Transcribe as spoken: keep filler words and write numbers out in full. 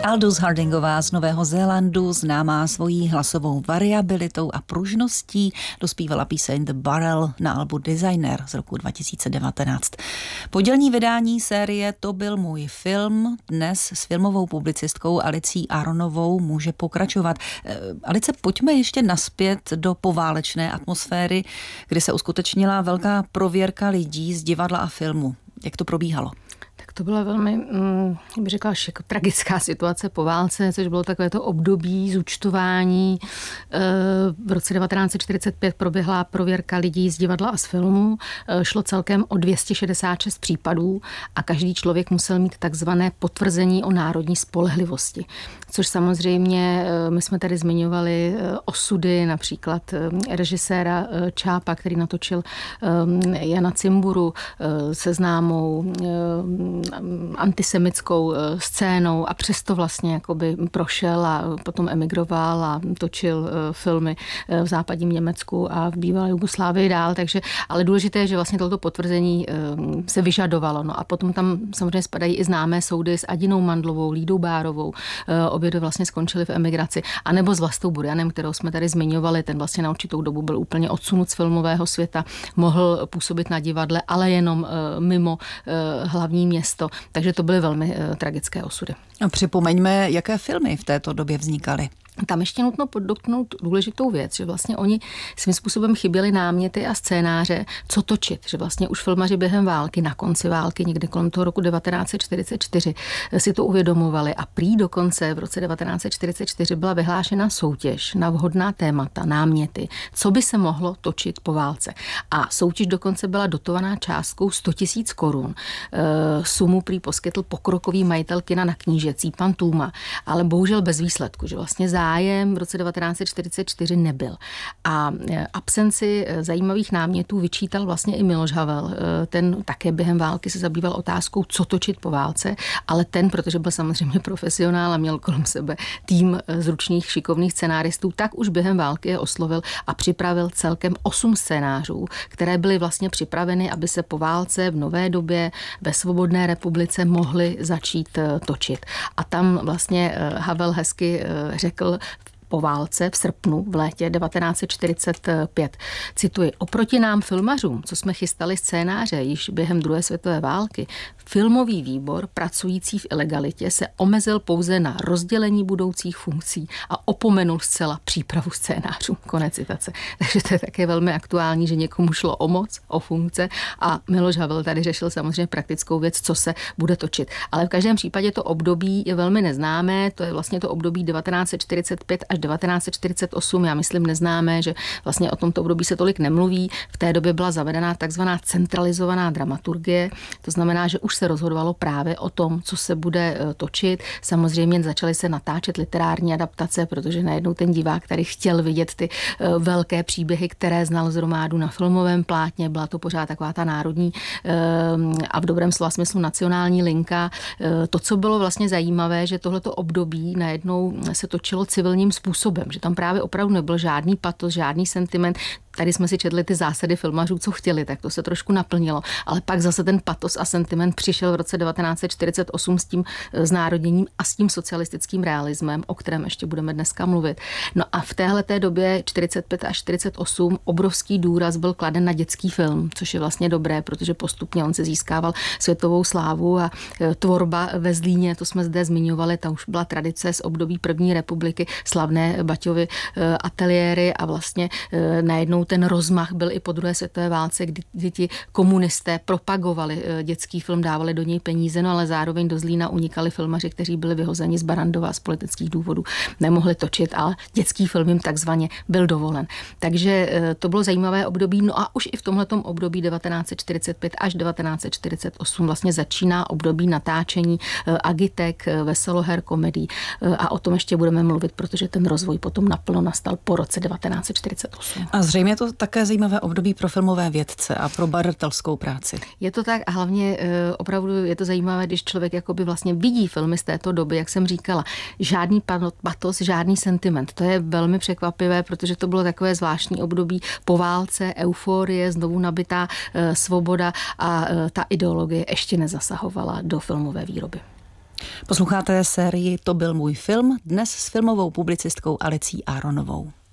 Aldous Hardingová z Nového Zélandu, známá svojí hlasovou variabilitou a pružností, dospívala píseň The Barrel na albu Designer z roku dva tisíce devatenáct. Podělní vydání série To byl můj film dnes s filmovou publicistkou Alicí Aronovou může pokračovat. Alice, pojďme ještě naspět do poválečné atmosféry, kdy se uskutečnila velká prověrka lidí z divadla a filmu. Jak to probíhalo? Tak to byla velmi, bych řekla, jako tragická situace po válce, což bylo takové to období zúčtování. V roce devatenáct set čtyřicet pět proběhla prověrka lidí z divadla a z filmu. Šlo celkem o dvě stě šedesát šest případů a každý člověk musel mít takzvané potvrzení o národní spolehlivosti. Což samozřejmě, my jsme tady zmiňovali osudy, například režiséra Čápa, který natočil Jana Cimburu se známou antisemitskou scénou a přesto vlastně jakoby prošel a potom emigroval a točil filmy v západním Německu a v bývalé Jugoslávii dál, takže, ale důležité je, že vlastně toto potvrzení se vyžadovalo. No a potom tam samozřejmě spadají i známé soudy s Adinou Mandlovou, Lídou Bárovou, obě dvě vlastně skončily v emigraci, anebo s Vlastou Burjanem, kterou jsme tady zmiňovali, ten vlastně na určitou dobu byl úplně odsunut z filmového světa, mohl působit na divadle, ale jenom mimo hlavní město. Takže to byly velmi uh, tragické osudy. A připomeňme, jaké filmy v této době vznikaly. Tam ještě nutno podotknout důležitou věc, že vlastně oni svým způsobem chyběli náměty a scénáře, co točit. Že vlastně už filmaři během války, na konci války, někdy kolem toho roku devatenáct set čtyřicet čtyři, si to uvědomovali a prý dokonce v roce devatenáct set čtyřicet čtyři byla vyhlášena soutěž na vhodná témata, náměty, co by se mohlo točit po válce. A soutěž dokonce byla dotovaná částkou sto tisíc korun. Sumu prý poskytl pokrokový majitel kina na Knížecí, pan Tůma, ale bohužel bez výsledku, že vlastně zájem v roce devatenáct set čtyřicet čtyři nebyl. A absenci zajímavých námětů vyčítal vlastně i Miloš Havel. Ten také během války se zabýval otázkou, co točit po válce, ale ten, protože byl samozřejmě profesionál a měl kolem sebe tým zručných, šikovných scenáristů, tak už během války je oslovil a připravil celkem osm scénářů, které byly vlastně připraveny, aby se po válce v nové době ve svobodné republice mohly začít točit. A tam vlastně Havel hezky řekl po válce v srpnu v létě devatenáct set čtyřicet pět. Cituji, oproti nám filmařům, co jsme chystali scénáře již během druhé světové války, filmový výbor pracující v ilegalitě se omezil pouze na rozdělení budoucích funkcí a opomenul zcela přípravu scénářů. Konec citace. Takže to je také velmi aktuální, že někomu šlo o moc, o funkce a Miloš Havel tady řešil samozřejmě praktickou věc, co se bude točit. Ale v každém případě to období je velmi neznámé, to je vlastně to období devatenáct set čtyřicet pět až devatenáct set čtyřicet osm, já myslím neznámé, že vlastně o tomto období se tolik nemluví. V té době byla zavedená takzvaná centralizovaná dramaturgie, to znamená, že už se rozhodovalo právě o tom, co se bude točit. Samozřejmě začaly se natáčet literární adaptace, protože najednou ten divák tady chtěl vidět ty velké příběhy, které znal z romádu na filmovém plátně. Byla to pořád taková ta národní a v dobrém slova smyslu nacionální linka. To, co bylo vlastně zajímavé, že tohleto období najednou se točilo civilním způsobem, že tam právě opravdu nebyl žádný patos, žádný sentiment. Tady jsme si četli ty zásady filmařů, co chtěli, tak to se trošku naplnilo. Ale pak zase ten patos a sentiment přišel v roce devatenáct set čtyřicet osm s tím znárodněním a s tím socialistickým realismem, o kterém ještě budeme dneska mluvit. No a v téhleté době čtyřicet pět až čtyřicet osm obrovský důraz byl kladen na dětský film, což je vlastně dobré, protože postupně on se získával světovou slávu a tvorba ve Zlíně, to jsme zde zmiňovali, ta už byla tradice z období první republiky, slavné Baťovy ateliéry a vlastně najednou ten rozmach byl i po druhé světové válce, kdy, kdy ti komunisté propagovali dětský film, dávali do něj peníze, no ale zároveň do Zlína unikali filmaři, kteří byli vyhozeni z Barandova z politických důvodů, nemohli točit, ale dětský film jim takzvaně byl dovolen. Takže to bylo zajímavé období, no a už i v tomhletom období devatenáct set čtyřicet pět až devatenáct set čtyřicet osm vlastně začíná období natáčení agitek, veseloher, komedií a o tom ještě budeme mluvit, protože ten rozvoj potom naplno nastal po roce devatenáct set čtyřicet osm. A zřejmě je to také zajímavé období pro filmové vědce a pro badatelskou práci. Je to tak a hlavně opravdu je to zajímavé, když člověk jakoby vlastně vidí filmy z této doby, jak jsem říkala. Žádný patos, žádný sentiment. To je velmi překvapivé, protože to bylo takové zvláštní období po válce, euforie, znovu nabitá svoboda a ta ideologie ještě nezasahovala do filmové výroby. Posloucháte sérii To byl můj film, dnes s filmovou publicistkou Alicí Aronovou.